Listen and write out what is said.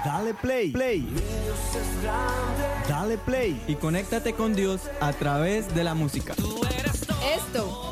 Dale play. Dale play. Y conéctate con Dios a través de la música. Esto